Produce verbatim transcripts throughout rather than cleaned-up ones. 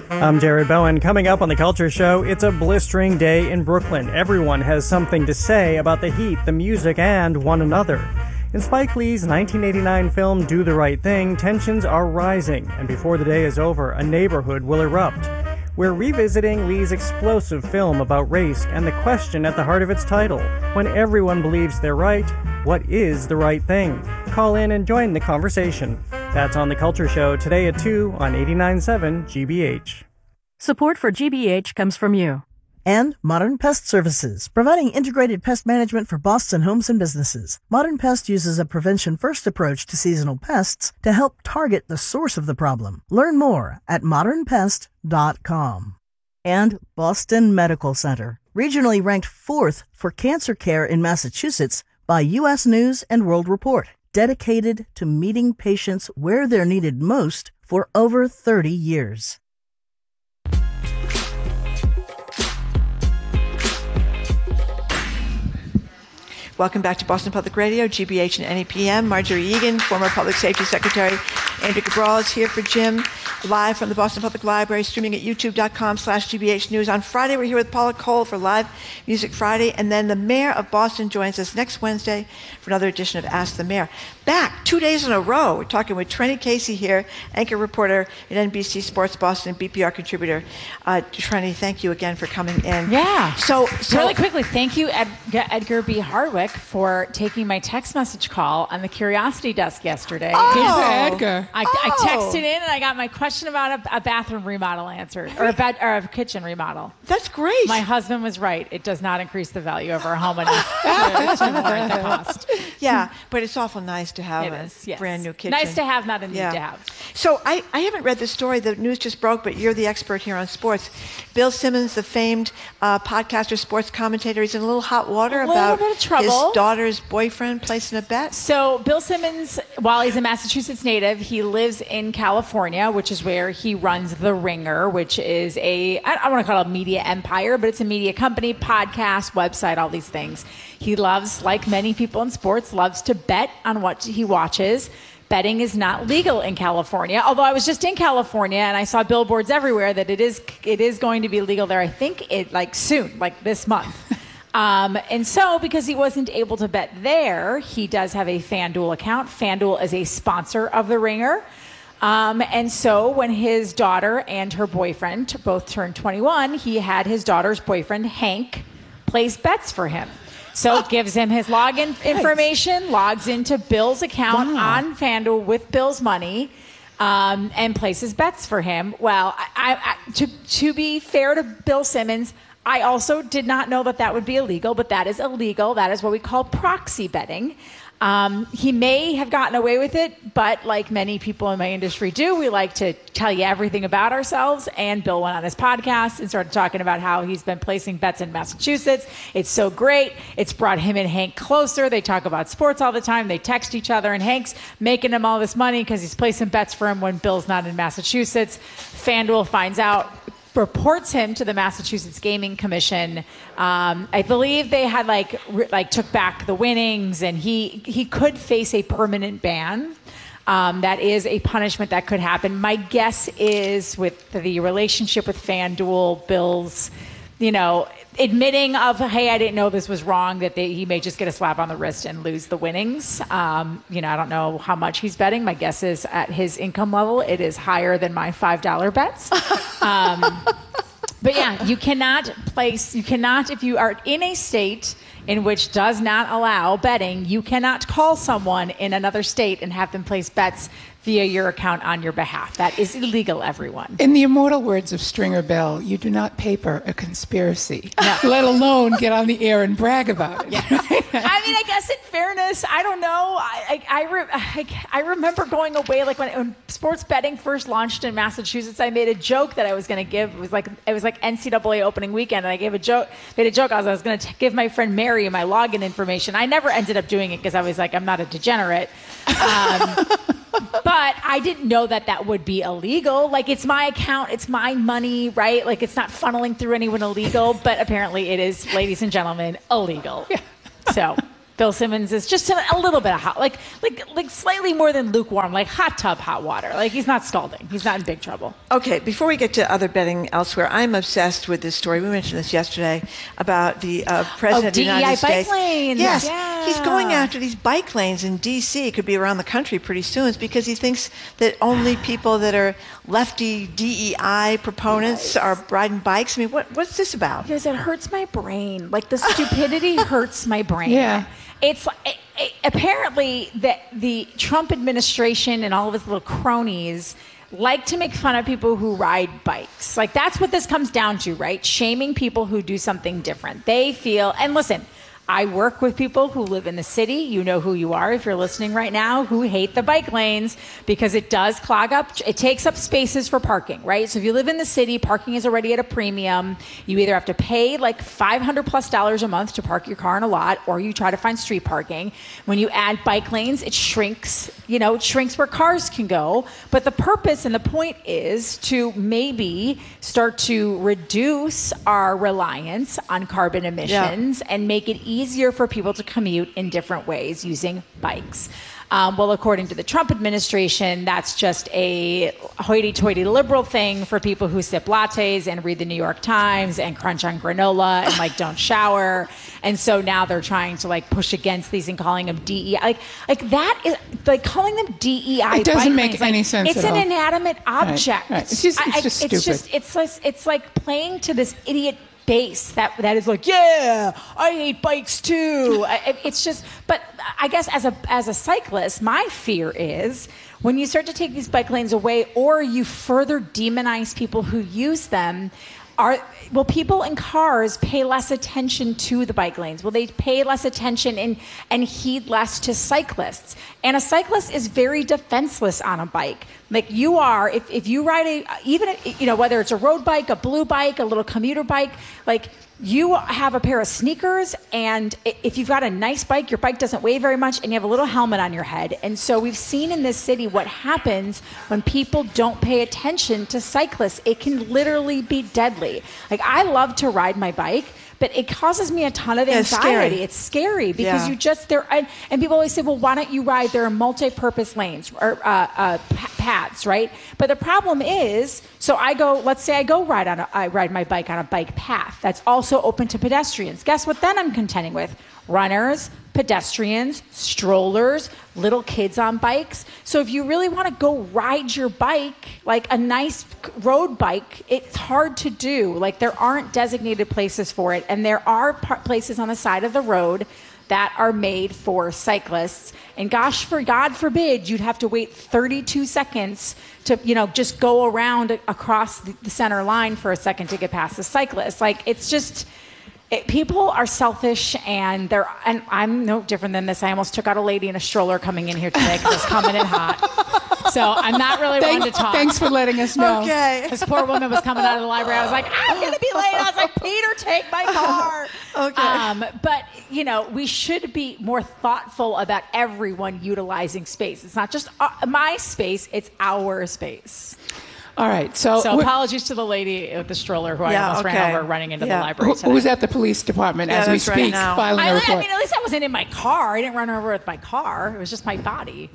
I'm Jared Bowen. Coming up on The Culture Show, it's a blistering day in Brooklyn. Everyone has something to say about the heat, the music, and one another. In Spike Lee's nineteen eighty-nine film Do the Right Thing, tensions are rising, and before the day is over, a neighborhood will erupt. We're revisiting Lee's explosive film about race and the question at the heart of its title. When everyone believes they're right, what is the right thing? Call in and join the conversation. That's on The Culture Show today at two on eighty-nine point seven G B H. Support for G B H comes from you. And Modern Pest Services, providing integrated pest management for Boston homes and businesses. Modern Pest uses a prevention-first approach to seasonal pests to help target the source of the problem. Learn more at modern pest dot com. And Boston Medical Center, regionally ranked fourth for cancer care in Massachusetts by U S News and World Report, dedicated to meeting patients where they're needed most for over thirty years. Welcome back to Boston Public Radio, G B H and N E P M. Marjorie Egan, former Public Safety Secretary. Andrew Cabral is here for Jim, live from the Boston Public Library, streaming at youtube.com slash GBH News. On Friday, we're here with Paula Cole for Live Music Friday, and then the Mayor of Boston joins us next Wednesday for another edition of Ask the Mayor. Back two days in a row, we're talking with Trenny Casey here, anchor reporter at N B C Sports Boston, B P R contributor. Uh, Trenny, thank you again for coming in. Yeah. So, so really quickly, thank you, Ed, Edgar B. Hardwick, for taking my text message call on the Curiosity Desk yesterday. Oh, Edgar. I, oh. I texted in and I got my question about a, a bathroom remodel answered, or a, bed, or a kitchen remodel. That's great. My husband was right. It does not increase the value of our home enough to warrant the cost. Yeah, but it's awful nice to have It a is, yes. brand new kitchen. Nice to have, not a need Yeah. to have. So I, I haven't read the story. The news just broke, but you're the expert here on sports. Bill Simmons, the famed uh, podcaster, sports commentator, he's in a little hot water A little about bit of trouble. his daughter's boyfriend placing a bet. So Bill Simmons, while he's a Massachusetts native, he lives in California, which is where he runs The Ringer, which is a, I don't want to call it a media empire, but it's a media company, podcast, website, all these things. He loves, like many people in sports, loves to bet on what he watches. Betting is not legal in California, although I was just in California and I saw billboards everywhere that it is it is going to be legal there. I think it like soon, like this month. Um, and so because he wasn't able to bet there, he does have a FanDuel account. FanDuel is a sponsor of The Ringer. Um, and so when his daughter and her boyfriend both turned twenty-one, he had his daughter's boyfriend, Hank, place bets for him. So it gives him his login information, logs into Bill's account Wow. on FanDuel with Bill's money, um, and places bets for him. Well, I, I, to, to be fair to Bill Simmons, I also did not know that that would be illegal, but that is illegal. That is what we call proxy betting. Um, he may have gotten away with it, but like many people in my industry do, we like to tell you everything about ourselves. And Bill went on his podcast and started talking about how he's been placing bets in Massachusetts. It's so great. It's brought him and Hank closer. They talk about sports all the time. They text each other, and Hank's making him all this money because he's placing bets for him when Bill's not in Massachusetts. FanDuel finds out, reports him to the Massachusetts Gaming Commission. Um, I believe they had like re- like took back the winnings, and he he could face a permanent ban. Um, that is a punishment that could happen. My guess is with the relationship with FanDuel, Bill's, you know, admitting of, hey, I didn't know this was wrong, that they, he may just get a slap on the wrist and lose the winnings. Um, you know, I don't know how much he's betting. My guess is at his income level, it is higher than my five dollar bets. Um, but yeah, you cannot place, you cannot, if you are in a state in which does not allow betting, you cannot call someone in another state and have them place bets via your account on your behalf. That is illegal, everyone. In the immortal words of Stringer Bell, you do not paper a conspiracy, No. let alone get on the air and brag about it. Yeah. I mean, I guess in fairness, I don't know. I I, I, re, I, I remember going away, like when, when sports betting first launched in Massachusetts, I made a joke that I was going to give. It was like it was like N C double A opening weekend, and I gave a joke, made a joke. I was, I was going to give my friend Mary my login information. I never ended up doing it because I was like, I'm not a degenerate. Um, But I didn't know that that would be illegal. Like, it's my account, it's my money, right? Like, it's not funneling through anyone illegal, but apparently it is, ladies and gentlemen, illegal. Yeah. So Bill Simmons is just a, a little bit of hot, like like like slightly more than lukewarm, like hot tub hot water. Like he's not scalding. He's not in big trouble. Okay, before we get to other betting elsewhere, I'm obsessed with this story. We mentioned this yesterday about the uh, president oh, of the United D E I States. bike lanes. Yes, yeah. He's going after these bike lanes in D C. It could be around the country pretty soon. It's because he thinks that only people that are lefty D E I proponents yes. are riding bikes. I mean, what what's this about? Because it hurts my brain. Like the stupidity hurts my brain. Yeah. It's it, it, apparently that the Trump administration and all of his little cronies like to make fun of people who ride bikes. Like that's what this comes down to, right? Shaming people who do something different. They feel, and listen, I work with people who live in the city. You know who you are if you're listening right now, who hate the bike lanes because it does clog up. It takes up spaces for parking, right? So if you live in the city, parking is already at a premium. You either have to pay like five hundred plus dollars a month to park your car in a lot, or you try to find street parking. When you add bike lanes, it shrinks, you know, it shrinks where cars can go. But the purpose and the point is to maybe start to reduce our reliance on carbon emissions yeah. and make it easier easier for people to commute in different ways using bikes. Um, well, according to the Trump administration, that's just a hoity-toity liberal thing for people who sip lattes and read the New York Times and crunch on granola and like don't shower. And so now they're trying to like push against these and calling them D E I. Like, like that is like calling them D E I. It doesn't bike make lanes. any like, sense It's at an all. inanimate object. Right, right. It's just, it's I, just I, stupid. It's just it's like it's like playing to this idiot base that that is like, yeah, I hate bikes too. I, it's just, but I guess as a as a cyclist, my fear is when you start to take these bike lanes away, or you further demonize people who use them. Are will people in cars pay less attention to the bike lanes? Will they pay less attention and, and heed less to cyclists? And a cyclist is very defenseless on a bike. Like you are, if, if you ride a, even, you know, whether it's a road bike, a blue bike, a little commuter bike, like you have a pair of sneakers, and if you've got a nice bike, your bike doesn't weigh very much, and you have a little helmet on your head. And so we've seen in this city what happens when people don't pay attention to cyclists. It can literally be deadly. Like I love to ride my bike, but it causes me a ton of anxiety. It's scary, it's scary because yeah. you just there. And, and people always say, "Well, why don't you ride? There are multi-purpose lanes or uh, uh, paths, right?" But the problem is, so I go. Let's say I go ride on. A, I ride my bike on a bike path that's also open to pedestrians. Guess what? Then I'm contending with runners, pedestrians, strollers, little kids on bikes. So if you really want to go ride your bike, like a nice road bike, it's hard to do. Like there aren't designated places for it. And there are par- places on the side of the road that are made for cyclists. And gosh, for God forbid, you'd have to wait thirty-two seconds to, you know, just go around across the center line for a second to get past the cyclist. Like it's just... It, people are selfish, and they're, and I'm no different than this. I almost took out a lady in a stroller coming in here today because it's coming in hot. So I'm not really Thank, one to talk. Thanks for letting us know. Okay. This poor woman was coming out of the library. I was like, I'm going to be late. I was like, Peter, take my car. Okay. Um, but, you know, we should be more thoughtful about everyone utilizing space. It's not just uh, my space, it's our space. All right, so... So apologies to the lady with the stroller who yeah, I almost okay. ran over running into yeah. the library today. Who, who's at the police department yeah, as we that's speak, right now. filing I, a report? I mean, at least I wasn't in my car. I didn't run her over with my car. It was just my body.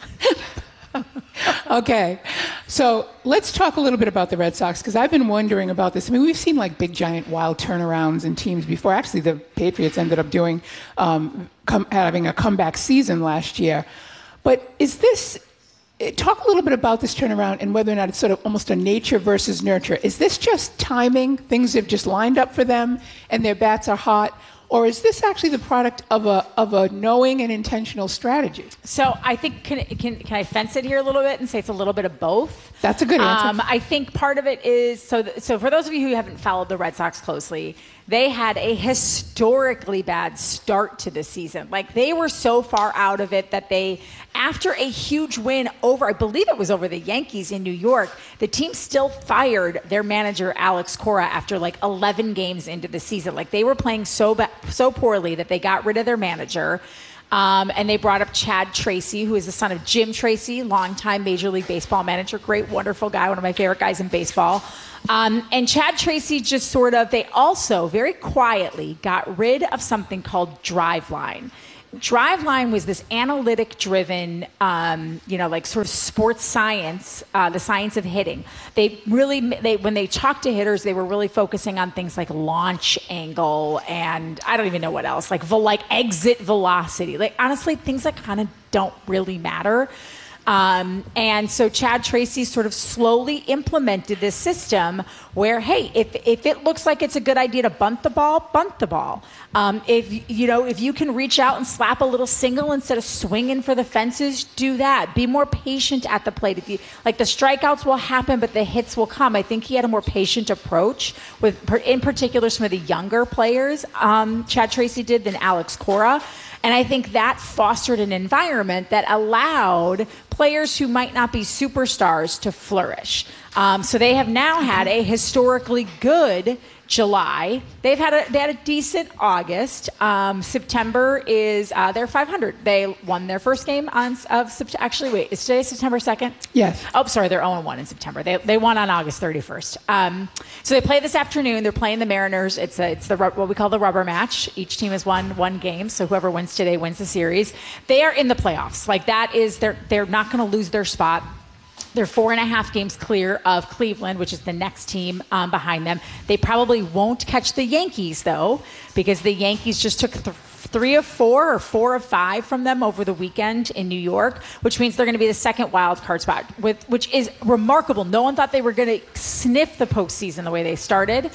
Okay, so let's talk a little bit about the Red Sox, because I've been wondering about this. I mean, we've seen like big, giant, wild turnarounds in teams before. Actually, the Patriots ended up doing um, com- having a comeback season last year. But is this... Talk a little bit about this turnaround and whether or not it's sort of almost a nature versus nurture. Is this just timing? Things have just lined up for them and their bats are hot? Or is this actually the product of a of a knowing and intentional strategy? So I think, can, can, can I fence it here a little bit and say it's a little bit of both? That's a good answer. Um, I think part of it is, so th- so for those of you who haven't followed the Red Sox closely, they had a historically bad start to the season. Like they were so far out of it that they, after a huge win over, I believe it was over the Yankees in New York, the team still fired their manager, Alex Cora, after like eleven games into the season. Like they were playing so ba- so poorly that they got rid of their manager. Um, and they brought up Chad Tracy, who is the son of Jim Tracy, longtime Major League Baseball manager, great, wonderful guy, one of my favorite guys in baseball. Um, and Chad Tracy just sort of, they also very quietly got rid of something called Driveline. Driveline was this analytic-driven, um, you know, like sort of sports science, uh, the science of hitting. They really, they when they talked to hitters, they were really focusing on things like launch angle and I don't even know what else, like like exit velocity. Like honestly, things that kind of don't really matter. Um, and so Chad Tracy sort of slowly implemented this system where, hey, if if it looks like it's a good idea to bunt the ball, bunt the ball. Um, if you know if you can reach out and slap a little single instead of swinging for the fences, do that. Be more patient at the plate. If you like, the strikeouts will happen, but the hits will come. I think he had a more patient approach with, in particular, some of the younger players. Um, Chad Tracy did than Alex Cora. And I think that fostered an environment that allowed players who might not be superstars to flourish. Um, so they have now had a historically good July. They've had a they had a decent August. Um, September is uh, they're five hundred. They won their first game on of September. Actually, wait, is today September second? Yes. Oh, sorry, they're oh and one in September. They they won on August thirty-first. Um, so they play this afternoon. They're playing the Mariners. It's a, it's the what we call the rubber match. Each team has won one game, so whoever wins today wins the series. They are in the playoffs. Like that is they're they're not going to lose their spot. They're four and a half games clear of Cleveland, which is the next team um, behind them. They probably won't catch the Yankees, though, because the Yankees just took th- three of four or four of five from them over the weekend in New York, which means they're going to be the second wild card spot, with, which is remarkable. No one thought they were going to sniff the postseason the way they started.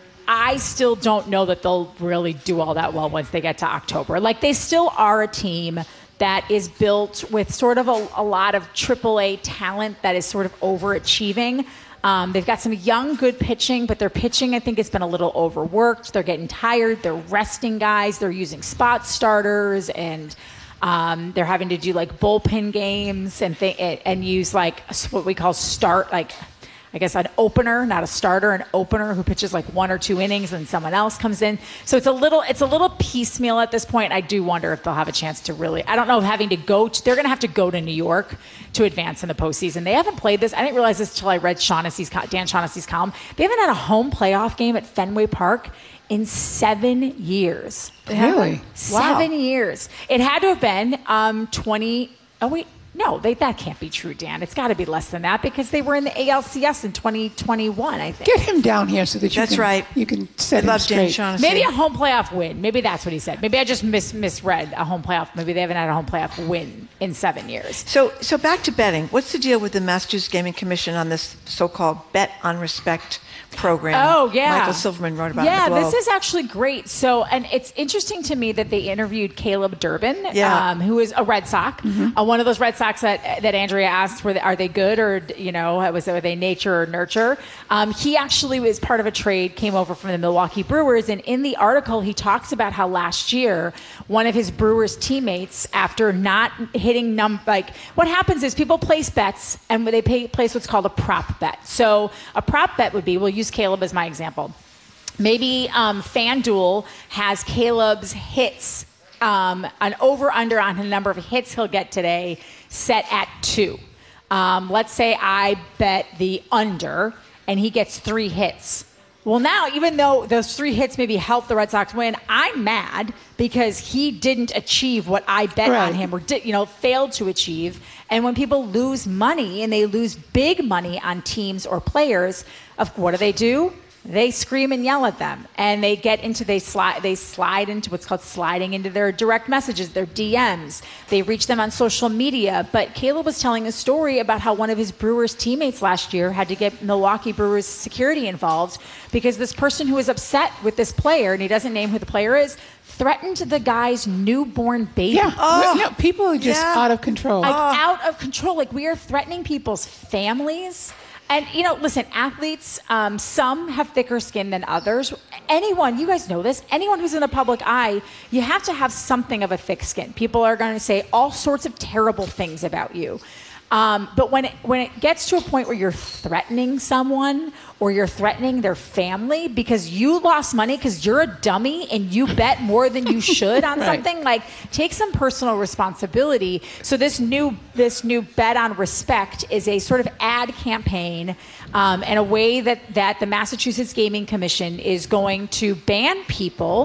I still don't know that they'll really do all that well once they get to October. Like, they still are a team that is built with sort of a, a lot of triple A talent that is sort of overachieving. Um, they've got some young, good pitching, but their pitching, I think, has been a little overworked. They're getting tired. They're resting guys. They're using spot starters, and um, they're having to do like bullpen games and th- and use like what we call start, like I guess an opener, not a starter, an opener who pitches like one or two innings and someone else comes in. So it's a little, it's a little piecemeal at this point. I do wonder if they'll have a chance to really, I don't know if having to go to, they're going to have to go to New York to advance in the postseason. They haven't played this. I didn't realize this until I read Shaughnessy's, Dan Shaughnessy's column. They haven't had a home playoff game at Fenway Park in seven years. Really? Seven Wow. years. It had to have been um, twenty, oh wait, No, they, that can't be true, Dan. It's got to be less than that because they were in the A L C S in twenty twenty-one, I think. Get him down here so that you That's can, right. you can set I love him Dan straight. Shaughnessy. Maybe a home playoff win. Maybe that's what he said. Maybe I just mis- misread a home playoff. Maybe they haven't had a home playoff win in seven years. So, so back to betting. What's the deal with the Massachusetts Gaming Commission on this so-called Bet on Respect program? Oh, yeah. Michael Silverman wrote about yeah, it in the Globe. this is actually great. So, and it's interesting to me that they interviewed Caleb Durbin, Yeah. um, who is a Red Sox, Mm-hmm. uh, one of those Red Sox that that Andrea asked, were they, are they good or, you know, was it, were they nature or nurture? Um, he actually was part of a trade, came over from the Milwaukee Brewers, and in the article he talks about how last year one of his Brewers teammates, after not hitting num like what happens is people place bets and they pay, place what's called a prop bet. So a prop bet would be, we'll use Caleb as my example. Maybe um, FanDuel has Caleb's hits, um, an over-under on the number of hits he'll get today set at two. Um, let's say I bet the under and he gets three hits. Well, now, even though those three hits maybe help the Red Sox win, I'm mad because he didn't achieve what I bet Right. on him or did, you know, failed to achieve. And when people lose money and they lose big money on teams or players, of what do they do? They scream and yell at them, and they get into they slide they slide into what's called sliding into their direct messages, their D Ms. They reach them on social media. But Caleb was telling a story about how one of his Brewers teammates last year had to get Milwaukee Brewers security involved because this person who was upset with this player, and he doesn't name who the player is, threatened the guy's newborn baby. Yeah. Oh, no, people are just yeah. out of control. Like out of control. Like we are threatening people's families. And, you know, listen, athletes, um, some have thicker skin than others. Anyone, you guys know this, anyone who's in the public eye, you have to have something of a thick skin. People are going to say all sorts of terrible things about you. Um, but when it, when it gets to a point where you're threatening someone or you're threatening their family because you lost money because you're a dummy and you bet more than you should on Right. something, like take some personal responsibility. So this new this new Bet on Respect is a sort of ad campaign um, and a way that, that the Massachusetts Gaming Commission is going to ban people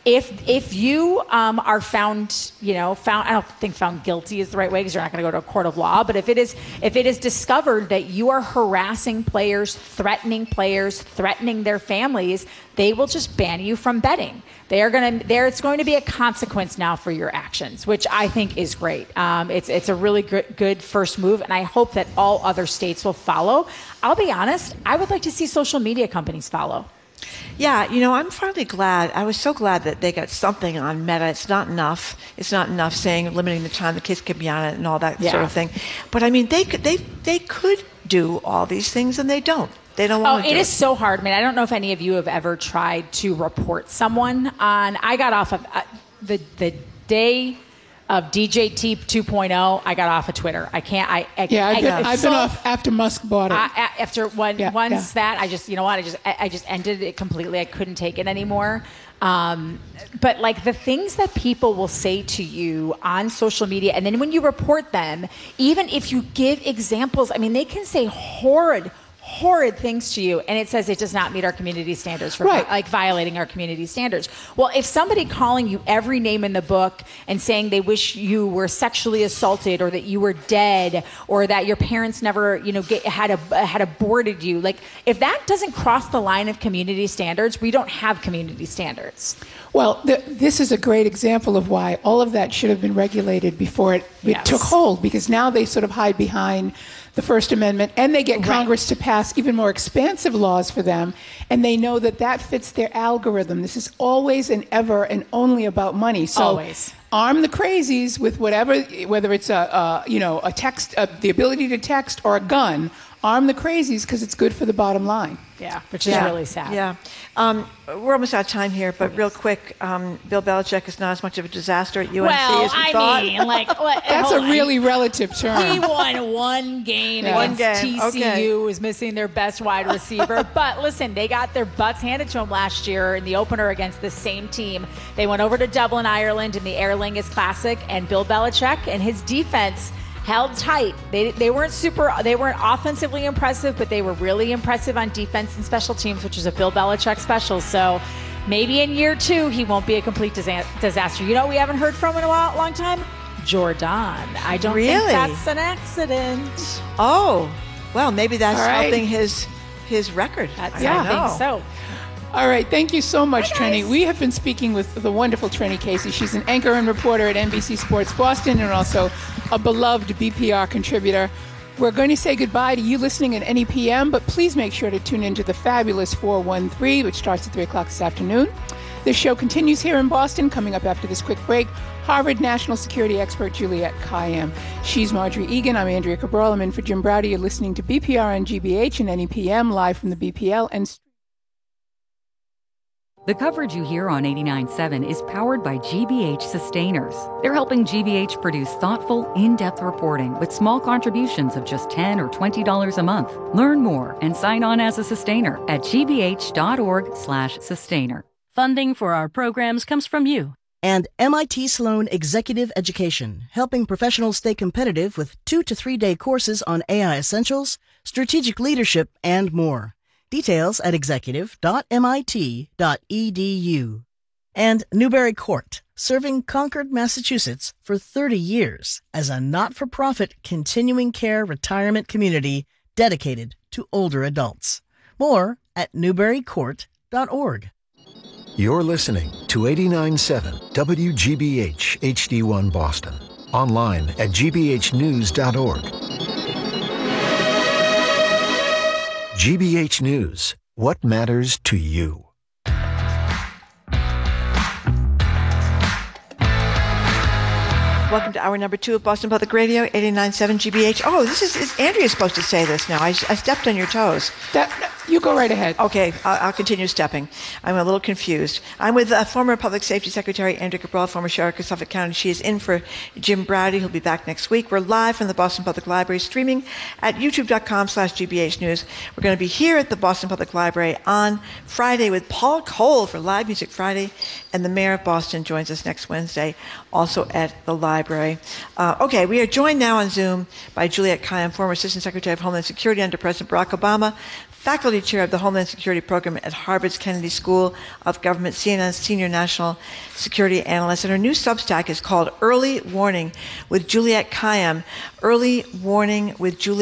if if you um, are found, you know, found, I don't think found guilty is the right way because you're not going to go to a court of law. But if it is if it is discovered that you are harassing players, threatening players, threatening their families, they will just ban you from betting. They are going to there. It's going to be a consequence now for your actions, which I think is great. Um, it's it's a really good good first move, and I hope that all other states will follow. I'll be honest. I would like to see social media companies follow. Yeah, you know, I'm finally glad. I was so glad that they got something on Meta. It's not enough. It's not enough saying limiting the time the kids can be on it and all that yeah. sort of thing. But I mean, they could they they could do all these things, and they don't. They don't want oh, to it do is it. so hard. I mean, I don't know if any of you have ever tried to report someone on. I got off of uh, the the day of D J T two point oh. I got off of Twitter. I can't. I, I yeah. I've, I, been, I, I've so, been off after Musk bought it. I, after one, yeah, once yeah. that, I just you know what I just I, I just ended it completely. I couldn't take it anymore. Um, but like the things that people will say to you on social media, and then when you report them, even if you give examples, I mean, they can say horrid. horrid things to you, and it says it does not meet our community standards for right. like violating our community standards. Well, if somebody calling you every name in the book and saying they wish you were sexually assaulted or that you were dead or that your parents never, you know, get, had a, had aborted you, like if that doesn't cross the line of community standards, we don't have community standards. Well, th- this is a great example of why all of that should have been regulated before it, it yes. took hold, because now they sort of hide behind the First Amendment, and they get right. Congress to pass even more expansive laws for them, and they know that that fits their algorithm. This is always and ever and only about money. So always. Arm the crazies with whatever, whether it's a, a you know a text, a, the ability to text, or a gun. Arm the crazies because it's good for the bottom line. Yeah, which is yeah. really sad. Yeah. Um, we're almost out of time here, but real quick, um, Bill Belichick is not as much of a disaster at U N C well, as we I thought. mean, like, what, That's a on. really relative term. He won one game Yeah. against One game. T C U, Okay. was missing their best wide receiver. But listen, they got their butts handed to them last year in the opener against the same team. They went over to Dublin, Ireland in the Aer Lingus Classic, and Bill Belichick and his defense held tight. They they weren't super, they weren't offensively impressive, but they were really impressive on defense and special teams, which is a Bill Belichick special. So maybe in year two, he won't be a complete disa- disaster. You know what we haven't heard from in a while, long time? Jordan. I don't Really? think that's an accident. Oh, well, maybe that's All right. helping his his record. That's, Yeah. I think so. All right, thank you so much, Hi, Trenny. guys. We have been speaking with the wonderful Trenny Casey. She's an anchor and reporter at N B C Sports Boston and also a beloved B P R contributor. We're going to say goodbye to you listening at N E P M, but please make sure to tune into the fabulous four one three, which starts at three o'clock this afternoon. This show continues here in Boston. Coming up after this quick break, Harvard national security expert Juliette Kayyem. She's Marjorie Egan. I'm Andrea Cabral. I'm in for Jim Browdy. You're listening to B P R on G B H and N E P M, live from the B P L and The coverage you hear on eighty-nine point seven is powered by G B H Sustainers. They're helping G B H produce thoughtful, in-depth reporting with small contributions of just ten dollars or twenty dollars a month. Learn more and sign on as a sustainer at gbh.org slash sustainer. Funding for our programs comes from you. And M I T Sloan Executive Education, helping professionals stay competitive with two to three day courses on A I essentials, strategic leadership, and more. Details at executive dot m i t dot e d u. And Newbury Court, serving Concord, Massachusetts for thirty years as a not-for-profit continuing care retirement community dedicated to older adults. More at newbury court dot org. You're listening to eighty-nine point seven W G B H H D one Boston. Online at g b h news dot org. G B H News. What matters to you? Welcome to hour number two of Boston Public Radio, eighty-nine point seven G B H. Oh, this is, is Andrea's supposed to say this now. I, I stepped on your toes. that, you go right ahead. Okay, I'll, I'll continue stepping. I'm a little confused. I'm with uh, former Public Safety Secretary Andrea Cabral, former Sheriff of Suffolk County. She is in for Jim Browdy, who'll be back next week. We're live from the Boston Public Library, streaming at youtube.com slash GBH News. We're going to be here at the Boston Public Library on Friday with Paul Cole for Live Music Friday, and the Mayor of Boston joins us next Wednesday, also at the library. Uh, okay, we are joined now on Zoom by Juliette Kayyem, former Assistant Secretary of Homeland Security under President Barack Obama, faculty Deputy Chair of the Homeland Security Program at Harvard's Kennedy School of Government, C N N's Senior National Security Analyst. And her new Substack is called Early Warning with Juliette Kayyem. Early Warning with Juliette